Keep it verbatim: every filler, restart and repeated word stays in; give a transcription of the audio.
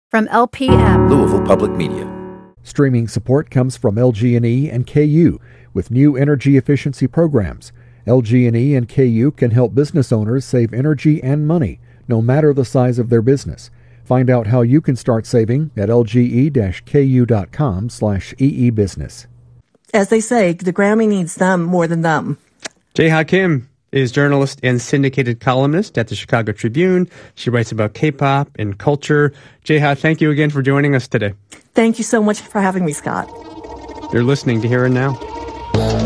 From L P M, Louisville Public Media. Streaming support comes from L G and E and K U with new energy efficiency programs. L G and E and K U can help business owners save energy and money, no matter the size of their business. Find out how you can start saving at lge-ku.com slash eebusiness. As they say, the Grammy needs them more than them. Jeha Kim is journalist and syndicated columnist at the Chicago Tribune. She writes about K-pop and culture. Jeha, thank you again for joining us today. Thank you so much for having me, Scott. You're listening to Here and Now.